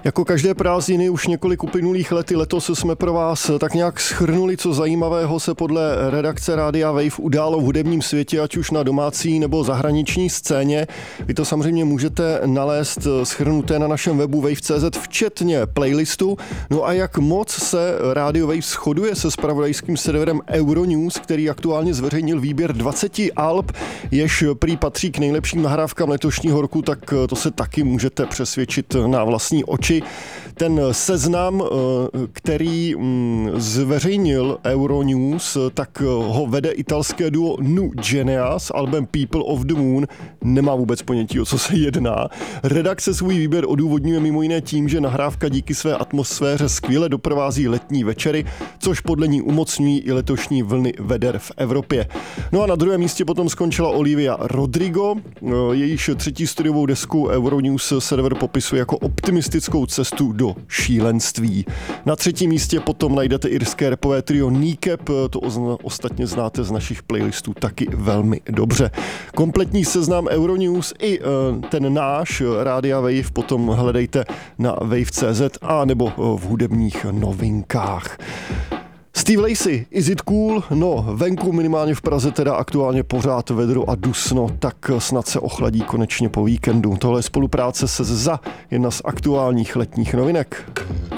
Jako každé prázdniny už několik uplynulých let i letos jsme pro vás tak nějak shrnuli, co zajímavého se podle redakce Rádia Wave událo v hudebním světě, ať už na domácí nebo zahraniční scéně. Vy to samozřejmě můžete nalézt shrnuté na našem webu wave.cz včetně playlistu. No a jak moc se Radio Wave shoduje se zpravodajským serverem Euronews, který aktuálně zveřejnil výběr 20 alb, jež prý patří k nejlepším nahrávkám letošního roku, tak to se taky můžete přesvědčit na vlastní oči. Ten seznam, který zveřejnil Euronews, tak ho vede italské duo Nu Genia s albem People of the Moon. Nemá vůbec ponětí, o co se jedná. Redakce svůj výběr odůvodňuje mimo jiné tím, že nahrávka díky své atmosféře skvěle doprovází letní večery, což podle ní umocňují i letošní vlny veder v Evropě. No a na druhém místě potom skončila Olivia Rodrigo. Jejíž třetí studiovou desku Euronews server popisuje jako optimistickou cestu do šílenství. Na třetím místě potom najdete irské rapové trio Kneecap, to ostatně znáte z našich playlistů taky velmi dobře. Kompletní seznam Euronews i ten náš Rádia Wave potom hledejte na wave.cz a nebo v hudebních novinkách. Steve Lacy, Is It Cool? No, venku minimálně v Praze teda aktuálně pořád vedro a dusno, tak snad se ochladí konečně po víkendu. Tohle je spolupráce se ZZA, jedna z aktuálních letních novinek.